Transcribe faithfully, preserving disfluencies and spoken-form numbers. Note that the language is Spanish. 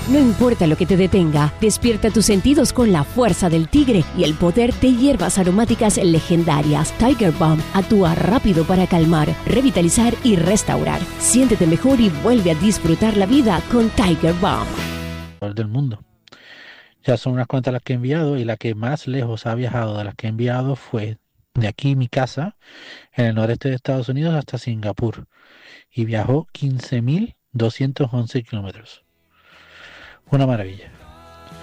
No importa lo que te detenga, despierta tus sentidos con la fuerza del tigre y el poder de hierbas aromáticas legendarias. Tiger Balm actúa rápido para calmar, revitalizar y restaurar. Siéntete mejor y vuelve a disfrutar la vida con Tiger Balm. Del mundo. Ya son unas cuantas las que he enviado y la que más lejos ha viajado de las que he enviado fue de aquí mi casa, en el noreste de Estados Unidos, hasta Singapur. Y viajó quince mil doscientos once kilómetros. Una maravilla.